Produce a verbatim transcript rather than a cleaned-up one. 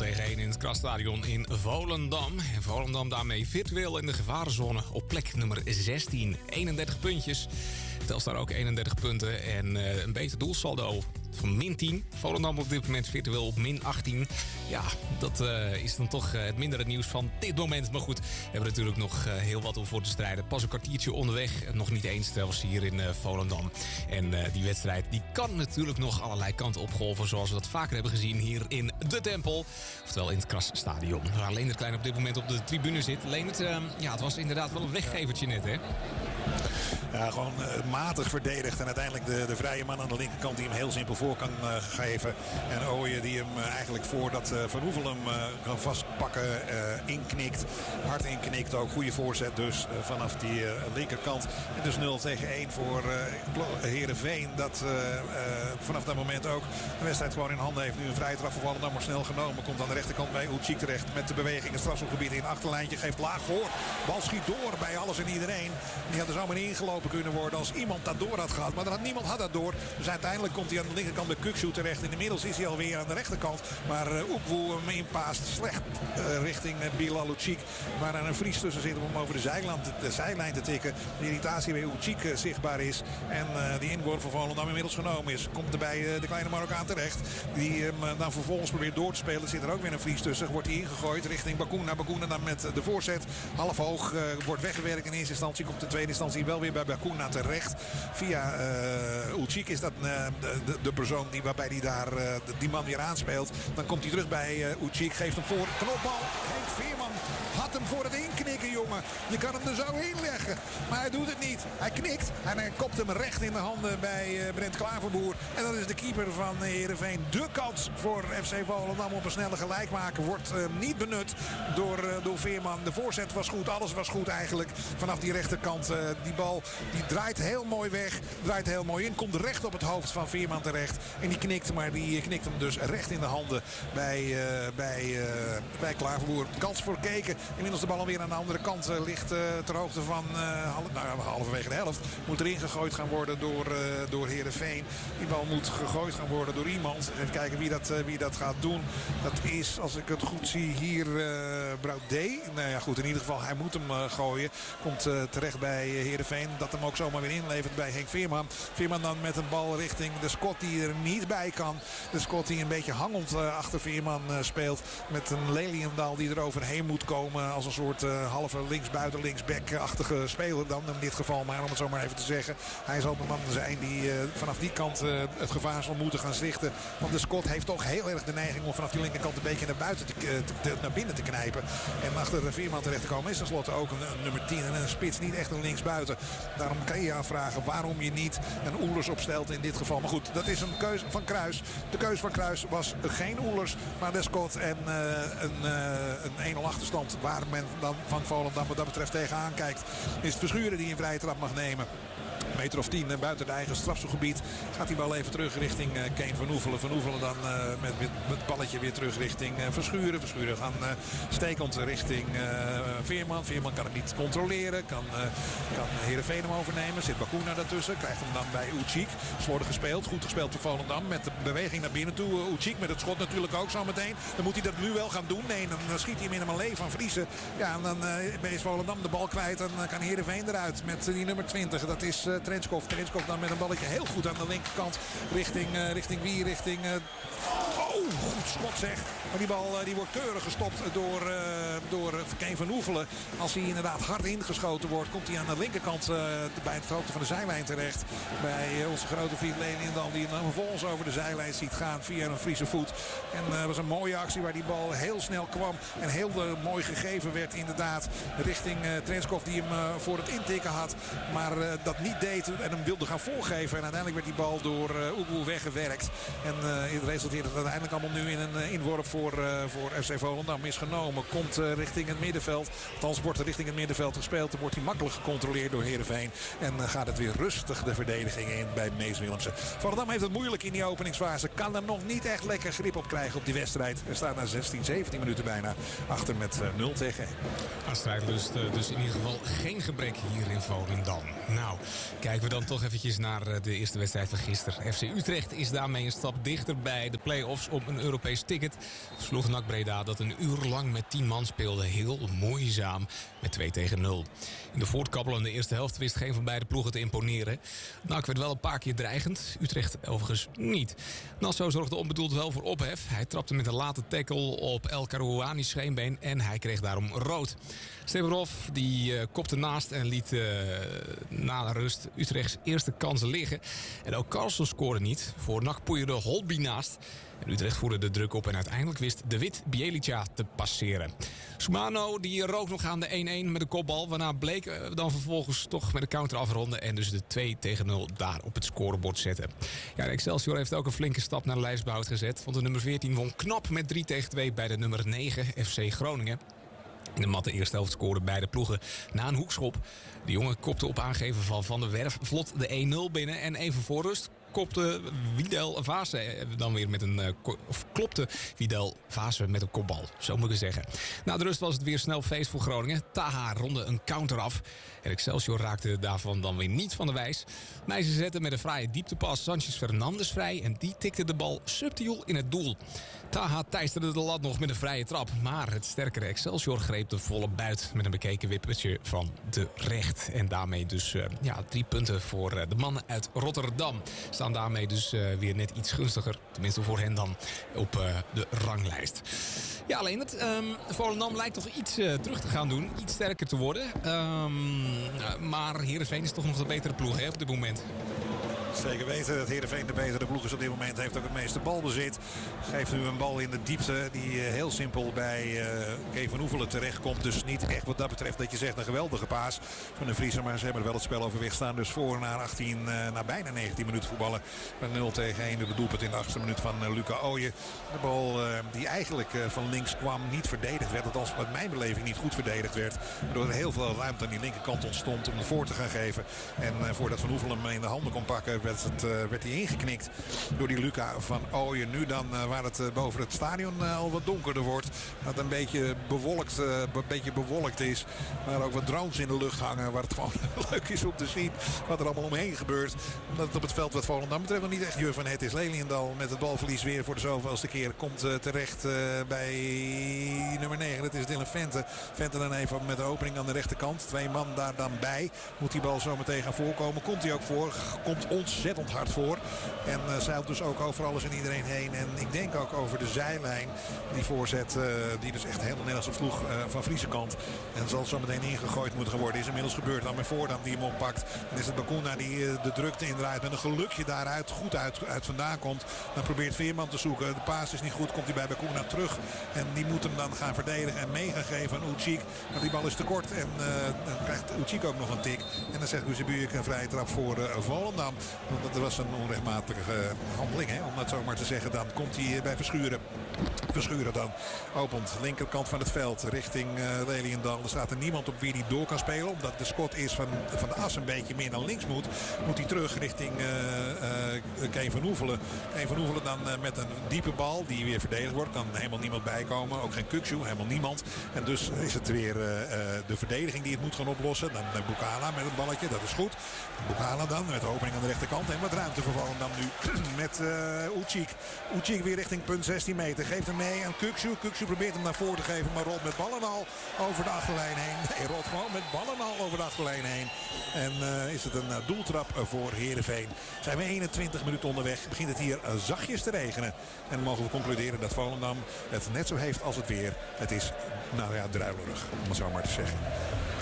tegen één in het Krasstadion in Volendam. En Volendam daarmee virtueel in de gevarenzone op plek nummer zestien. eenendertig puntjes. Telstar ook eenendertig punten en uh, een beter doelsaldo van min tien. Volendam op dit moment virtueel op min achttien. Ja, dat uh, is dan toch uh, het mindere nieuws van dit moment. Maar goed, we hebben natuurlijk nog uh, heel wat om voor te strijden. Pas een kwartiertje onderweg. Nog niet eens zelfs hier in uh, Volendam. En uh, die wedstrijd die kan natuurlijk nog allerlei kanten opgolven. Zoals we dat vaker hebben gezien hier in de Tempel. Oftewel in het Krasstadion. Waar Leendert Klein op dit moment op de tribune zit. Leendert, uh, ja, het was inderdaad wel een weggevertje net, hè? Ja, gewoon uh, matig verdedigd. En uiteindelijk de, de vrije man aan de linkerkant die hem heel simpel voor kan uh, geven. En Ooyen die hem uh, eigenlijk voordat uh, Van Hoevel hem uh, kan vastpakken uh, inknikt. Hard inknikt ook. Goede voorzet dus uh, vanaf die uh, linkerkant. En dus nul tegen één voor uh, Heerenveen. Dat uh, uh, vanaf dat moment ook de wedstrijd gewoon in handen heeft. Nu een vrije trap voor Volendam maar snel genomen. Komt aan de rechterkant bij Ucik terecht. Met de beweging het strafschopgebied in. Achterlijntje geeft laag voor. Bal schiet door bij alles en iedereen. Die had er zomaar ingelopen kunnen worden als iemand dat door had gehad. Maar dat had, niemand had dat door. Dus uiteindelijk komt hij aan de linkerkant bij Kukçu terecht. En inmiddels is hij alweer aan de rechterkant. Maar uh, Oekwoe hem inpaast slecht uh, richting uh, Bilal Ucik. Maar aan een Vries tussen zit om hem over de zijlijn, te, de zijlijn te tikken. De irritatie bij Ucik uh, zichtbaar is. En uh, die inworp van Volendam inmiddels genomen is. Komt er bij uh, de kleine Marokkaan terecht. Die hem uh, dan vervolgens probeert door te spelen. Zit er ook weer een Vries tussen. Wordt hij ingegooid richting Bacuna. Bacuna dan met de voorzet. Half hoog uh, wordt weggewerkt in eerste instantie. Komt in tweede instantie wel weer bij Bacuna terecht. Via uh, Ucik is dat uh, de, de persoon die, waarbij hij daar uh, die man weer aanspeelt. Dan komt hij terug bij uh, Ucik. Geeft hem voor. Knopbal. Henk Veerman had hem voor het inknikken, jongen. Je kan hem er zo in leggen. Maar hij doet het niet. Hij knikt. En hij kopt hem recht in de handen bij uh, Brent Klaverboer. En dat is de keeper van Heerenveen. De kans voor F C Volendam op een snelle gelijkmaker wordt uh, niet benut door, uh, door Veerman. De voorzet was goed. Alles was goed eigenlijk. Vanaf die rechterkant. Uh, die bal die draait heel mooi weg. Draait heel mooi in. Komt recht op het hoofd van Veerman terecht. En die knikt. Maar die knikt hem dus recht in de handen bij, uh, bij, uh, bij Klaverboer. Kans voor Keken. Inmiddels de bal alweer aan de andere kant uh, ligt uh, ter hoogte van uh, half, nou, halverwege de helft. Moet erin gegooid gaan worden door, uh, door Heerenveen. Die bal moet gegooid gaan worden door iemand. Even kijken wie dat, uh, wie dat gaat doen. Dat is, als ik het goed zie, hier uh, Brouwdé. Nou ja, goed, in ieder geval, hij moet hem uh, gooien. Komt uh, terecht bij uh, Heerenveen. Dat hem ook zomaar weer inlevert bij Henk Veerman. Veerman dan met een bal richting de Scott die er niet bij kan. De Scott die een beetje hangend uh, achter Veerman uh, speelt. Met een Leliendaal die er overheen moet komen. Als een soort uh, halve linksbuiten, linksback-achtige speler dan in dit geval. Maar om het zo maar even te zeggen. Hij zal de man zijn die uh, vanaf die kant uh, het gevaar zal moeten gaan stichten. Want de Scott heeft toch heel erg de neiging om vanaf die linkerkant een beetje naar buiten te, te, te, naar binnen te knijpen. En achter Veerman terecht te komen is tenslotte ook een, een nummer tien en een spits. Niet echt een linksbuiten. Daarom kan je je afvragen waarom je niet een Oelers opstelt in dit geval. Maar goed, dat is een keuze van Kruis. De keuze van Kruis was geen Oelers, maar de Scott en uh, een, uh, een één nul achterstand waar men dan van Volendam wat dat betreft tegenaan kijkt. Is het Verschuren die een vrije trap mag nemen. Een meter of tien buiten het eigen strafschopgebied. Gaat die bal even terug richting uh, Kane Van Oefelen. Van Oefelen dan uh, met, met het balletje weer terug richting uh, Verschuren. Verschuren gaan uh, stekend richting uh, Veerman. Veerman kan hem niet controleren. Kan, uh, kan Heerenveen hem overnemen. Zit Bacuna daartussen. Krijgt hem dan bij Ucik. Slordig gespeeld. Goed gespeeld voor Volendam. Met de beweging naar binnen toe. Uh, Ucik met het schot natuurlijk ook zo meteen. Dan moet hij dat nu wel gaan doen. Nee, dan uh, schiet hij hem in een malee van Vriezen. Ja, en dan uh, is Volendam de bal kwijt. Dan uh, kan Heerenveen eruit met uh, die nummer twintig. Dat is uh, Trenskov. Trenskov dan met een balletje heel goed aan de linkerkant. Richting, uh, richting wie? Richting... Uh... Oh, goed schot zeg. Maar die bal uh, die wordt keurig gestopt door, uh, door Kane Van Oefelen. Als hij inderdaad hard ingeschoten wordt, komt hij aan de linkerkant uh, bij het hoogte van de zijlijn terecht. Bij uh, onze grote vriend Leliendaal die hem vervolgens over de zijlijn ziet gaan via een Friese voet. En dat uh, was een mooie actie waar die bal heel snel kwam. En heel uh, mooi gegeven werd inderdaad richting uh, Trenskov die hem uh, voor het intikken had. Maar uh, dat niet deed en hem wilde gaan voorgeven. En uiteindelijk werd die bal door uh, Oegoe weggewerkt. En uh, het resulteerde dat uiteindelijk allemaal nu in een uh, inworp voor, uh, voor F C Volendam is genomen. Komt uh, richting het middenveld. Althans wordt er richting het middenveld gespeeld. Dan wordt hij makkelijk gecontroleerd door Heerenveen. En uh, gaat het weer rustig de verdediging in bij Mees Willemsen. Volendam heeft het moeilijk in die openingsfase. Kan er nog niet echt lekker grip op krijgen op die wedstrijd. Er staat na zestien, zeventien minuten bijna achter met uh, nul tegen één. Aan strijdlust uh, dus in ieder geval geen gebrek hier in Volendam. Nou, kijken we dan toch eventjes naar uh, de eerste wedstrijd van gisteren. F C Utrecht is daarmee een stap dichter bij de play-offs om een Europees Europees ticket versloeg N A C Breda dat een uur lang met tien man speelde heel moeizaam met twee tegen nul. In de voortkabbelende eerste helft wist geen van beide ploegen te imponeren. N A C werd wel een paar keer dreigend, Utrecht overigens niet. Nassau zorgde onbedoeld wel voor ophef. Hij trapte met een late tackle op El Karouani's scheenbeen en hij kreeg daarom rood. Steverov die uh, kopte naast en liet uh, na rust Utrechts eerste kansen liggen. En ook Carlsen scoorde niet. Voor N A C poeierde Holby naast. En Utrecht voerde de druk op en uiteindelijk wist de Wit Bjelica te passeren. Soumano die rook nog aan de één-één met de kopbal. Waarna Bleek uh, dan vervolgens toch met de counter afronden. En dus de twee tegen nul daar op het scorebord zetten. Ja, de Excelsior heeft ook een flinke stap naar de lijstbehoud gezet. Want de nummer veertien won knap met drie tegen twee bij de nummer negen F C Groningen. In de matte eerste helft scoorden beide ploegen na een hoekschop. De jongen kopte op aangeven van Van der Werf vlot de één nul binnen. En even voor rust kopte Widel Vase dan weer met een... of klopte Widel Vase met een kopbal. Zo moet ik zeggen. Na de rust was het weer snel feest voor Groningen. Taha ronde een counter af. En Excelsior raakte daarvan dan weer niet van de wijs. Meijsen zette met een fraaie dieptepas Sanchez Fernandes vrij. En die tikte de bal subtiel in het doel. Taha teisterde de lat nog met een vrije trap. Maar het sterkere Excelsior greep de volle buit met een bekeken wippertje van de recht. En daarmee dus uh, ja, drie punten voor uh, de mannen uit Rotterdam. Staan daarmee dus uh, weer net iets gunstiger. Tenminste voor hen dan op uh, de ranglijst. Ja, alleen het um, Volendam lijkt toch iets uh, terug te gaan doen. Iets sterker te worden. Um, uh, maar Heerenveen is toch nog de betere ploeg hè, op dit moment. Zeker weten dat Heerenveen de betere ploeg is op dit moment. Heeft ook het meeste balbezit. Geeft nu een bal in de diepte die heel simpel bij uh, Kay van Oefelen terechtkomt. Dus niet echt wat dat betreft dat je zegt een geweldige paas van de Vriezer. Maar ze hebben er wel het spel overweg staan. Dus voor na achttien, uh, na bijna negentien minuten voetballen. Met nul tegen één. De doelpunt in de achtste minuut van uh, Luca Ooyen. De bal uh, die eigenlijk uh, van links kwam niet verdedigd werd. Althans met mijn beleving niet goed verdedigd werd. Waardoor er heel veel ruimte aan die linkerkant ontstond om voor te gaan geven. En uh, voordat Van Oefelen hem in de handen kon pakken werd, het, uh, werd hij ingeknikt door die Luca van Ooyen. Nu dan uh, waar het uh, boven het stadion uh, al wat donkerder wordt. Dat het een beetje bewolkt, uh, een beetje bewolkt is. Maar ook wat drones in de lucht hangen. Waar het gewoon leuk is om te zien wat er allemaal omheen gebeurt. Omdat het op het veld wat Volendam betreft nog niet echt Jur van Het is. Leliendal met het balverlies weer voor de zoveelste keer. Komt uh, terecht uh, bij nummer negen. Dat is Dylan Vente. Vente dan even met de opening aan de rechterkant. Twee man daar dan bij. Moet die bal zo meteen gaan voorkomen. Komt hij ook voor. Komt ontzettend hard voor. En uh, zeilt dus ook over alles en iedereen heen. En ik denk ook over de zijlijn. Die voorzet uh, die dus echt heel Nederlands op sloeg uh, van Friese kant. En zal zo meteen ingegooid moeten worden. Is inmiddels gebeurd. Dan met Voordam die hem oppakt. Dan is het Bacuna die uh, de drukte indraait. Met een gelukje daaruit goed uit, uit vandaan komt. Dan probeert Veerman te zoeken. De paas is niet goed. Komt hij bij Bacuna terug. En die moet hem dan gaan verdedigen en mee gaan geven aan Ucik. Maar die bal is te kort. En uh, dan krijgt Ucik ook nog een tik. En dan zegt Guzebuurk een vrije trap voor uh, Volendam. Want dat was een onrechtmatige uh, handeling. Hè? Om dat zo maar te zeggen. Dan komt hij uh, bij Verschuren. Verschuren dan opent linkerkant van het veld richting uh, Leliendal. Er staat er niemand op wie hij door kan spelen. Omdat de schot is van, van de as een beetje meer naar links moet. Moet hij terug richting uh, uh, Kay van Oefelen. Kay van Oefelen dan uh, met een diepe bal die weer verdedigd wordt. Kan helemaal niemand bijkomen. Ook geen Kukshu, helemaal niemand. En dus is het weer uh, uh, de verdediging die het moet gaan oplossen. Dan uh, Bukala met het balletje, dat is goed. Bukala dan met de opening aan de rechterkant. En wat ruimte voor Volendam nu met uh, Ucik. Ucik weer richting punt zestien meter. Geeft hem mee aan Kukshu. Kukshu probeert hem naar voren te geven. Maar rolt met bal en al over de achterlijn heen. Nee, rolt gewoon met bal en al over de achterlijn heen. En uh, is het een uh, doeltrap uh, voor Heerenveen. Zijn we eenentwintig minuten onderweg. Begint het hier uh, zachtjes te regenen. En mogen we concluderen dat Volendam het net zo heeft als het weer. Het is, nou ja, druilerig. Om het zo maar te zeggen.